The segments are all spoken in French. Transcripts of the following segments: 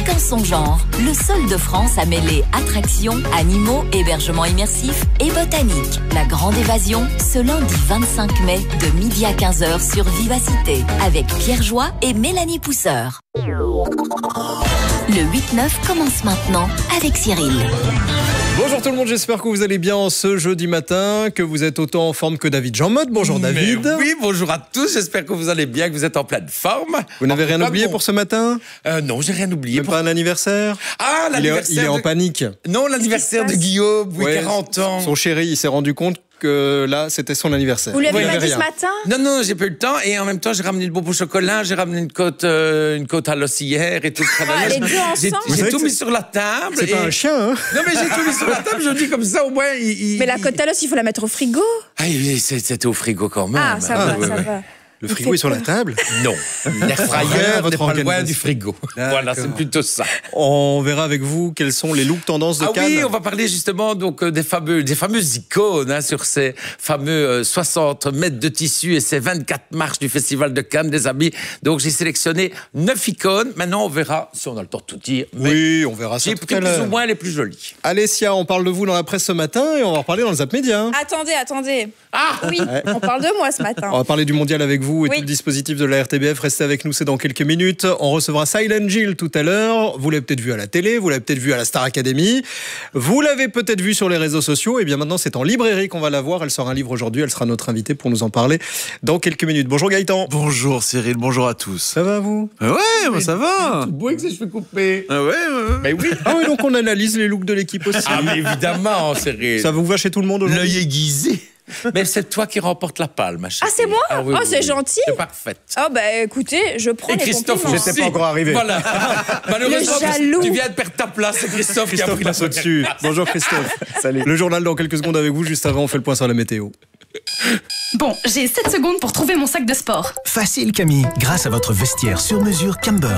unique en son genre. Le seul de France à mêler attractions, animaux, hébergements immersifs et botanique. La Grande Évasion, ce lundi 25 mai de midi à 15h sur Vivacité avec Pierre Joie et Mélanie Pousseur. Le 8-9 commence maintenant avec Cyril. Bonjour tout le monde, j'espère que vous allez bien ce jeudi matin, que vous êtes autant en forme que David Jean-Mode. Bonjour David. Oui, bonjour à tous, j'espère que vous allez bien, que vous êtes en pleine forme. Vous n'avez rien oublié pour ce matin? Non, j'ai rien oublié. Même pas un anniversaire? Ah, l'anniversaire. Il est en panique. Non, l'anniversaire de Guillaume, oui, 40 ans. Son chéri, il s'est rendu compte que là, c'était son anniversaire. Vous lui avez pas dit ce matin? Non, j'ai pas eu le temps. Et en même temps, j'ai ramené le bonbon au chocolat, j'ai ramené une côte à l'os hier et tout. Les deux ensemble. J'ai tout mis sur la table. C'est pas un chien, hein? Non, mais j'ai tout mis sur la table, je dis comme ça, au moins... Mais la côte à l'os, il faut la mettre au frigo. Ah, c'était au frigo quand même. Ah, ça va. Le frigo est sur la table? Non. L'air frayeur n'est pas loin du organisation. frigo. Voilà, c'est plutôt ça. On verra avec vous quels sont les looks tendances de Cannes. Oui, on va parler justement donc des fameuses icônes sur ces fameux 60 mètres de tissu et ces 24 marches du Festival de Cannes, des amis. Donc j'ai sélectionné 9 icônes. Maintenant, on verra si on a le temps de tout dire. Oui, on verra ça J'ai tout pris à l'heure. plus ou moins les plus jolies. Alessia, on parle de vous dans la presse ce matin et on va en reparler dans le Zap Média. Attendez. Ah Oui, on parle de moi ce matin. On va parler du mondial avec vous et Oui. tout le dispositif de la RTBF. Restez avec nous, c'est dans quelques minutes. On recevra Silent Jill tout à l'heure. Vous l'avez peut-être vu à la télé, vous l'avez peut-être vu à la Star Academy. Vous l'avez peut-être vu sur les réseaux sociaux. Et bien maintenant, c'est en librairie qu'on va la voir. Elle sort un livre aujourd'hui. Elle sera notre invitée pour nous en parler dans quelques minutes. Bonjour Gaëtan. Bonjour Cyril, bonjour à tous. Ça va vous? Ouais, moi, ça va. Beau que je fais couper. Ah ouais. Mais oui. Ah oui, donc on analyse les looks de l'équipe aussi. Ah mais évidemment, Cyril. Ça vous va chez tout le monde aujourd'hui? L'œil aiguisé. Mais c'est toi qui remporte la palme, ma chérie. Ah, c'est moi? Oui, Oh, oui, c'est oui. gentil. C'est parfait. Oh, écoutez, je prends Et les Christophe compliments. aussi. J'étais pas encore arrivé. Voilà. Malheureusement, Le jaloux. tu viens de perdre ta place. C'est Christophe qui a pris la passe au-dessus. Bonjour Christophe. Salut. Le journal dans quelques secondes avec vous. Juste avant, on fait le point sur la météo. Bon, j'ai 7 secondes pour trouver mon sac de sport. Facile Camille, grâce à votre vestiaire sur mesure Camber.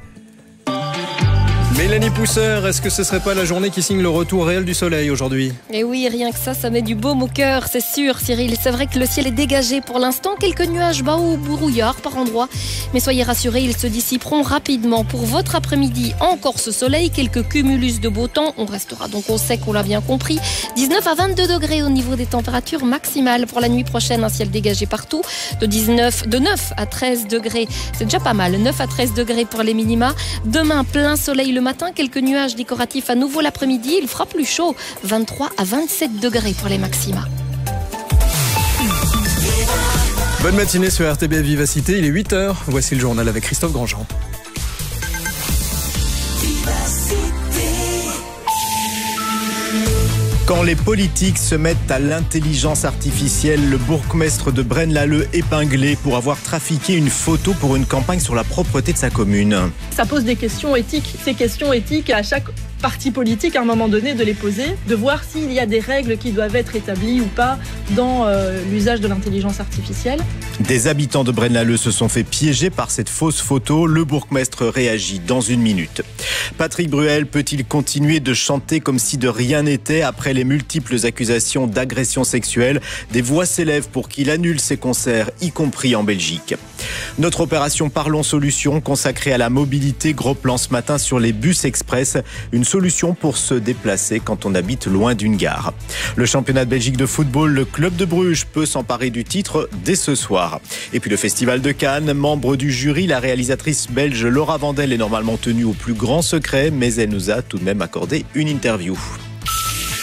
Mélanie Pousseur, est-ce que ce serait pas la journée qui signe le retour réel du soleil aujourd'hui? Et oui, rien que ça met du baume au cœur, c'est sûr, Cyril. C'est vrai que le ciel est dégagé pour l'instant, quelques nuages bas ou brouillards par endroits. Mais soyez rassurés, ils se dissiperont rapidement. Pour votre après-midi, encore ce soleil, quelques cumulus de beau temps. On restera donc au sec, on l'a bien compris. 19 à 22 degrés au niveau des températures maximales. Pour la nuit prochaine, un ciel dégagé partout. De 9 à 13 degrés, c'est déjà pas mal. 9 à 13 degrés pour les minima. Demain, plein soleil le matin, quelques nuages décoratifs à nouveau l'après-midi. Il fera plus chaud, 23 à 27 degrés pour les maxima. Bonne matinée sur RTBF Vivacité, il est 8h. Voici le journal avec Christophe Grandjean. Quand les politiques se mettent à l'intelligence artificielle, le bourgmestre de Braine-l'Alleud épinglé pour avoir trafiqué une photo pour une campagne sur la propreté de sa commune. Ça pose des questions éthiques. Ces questions éthiques, à chaque parti politique, à un moment donné, de les poser, de voir s'il y a des règles qui doivent être établies ou pas dans l'usage de l'intelligence artificielle. Des habitants de Braine-l'Alleud se sont fait piéger par cette fausse photo. Le bourgmestre réagit dans une minute. Patrick Bruel peut-il continuer de chanter comme si de rien n'était après les multiples accusations d'agression sexuelle? Des voix s'élèvent pour qu'il annule ses concerts, y compris en Belgique. Notre opération Parlons Solutions, consacrée à la mobilité, gros plan ce matin sur les bus express. Une solution pour se déplacer quand on habite loin d'une gare. Le championnat de Belgique de football, le club de Bruges peut s'emparer du titre dès ce soir. Et puis le festival de Cannes, membre du jury, la réalisatrice belge Laura Vandel est normalement tenue au plus grand secret, mais elle nous a tout de même accordé une interview.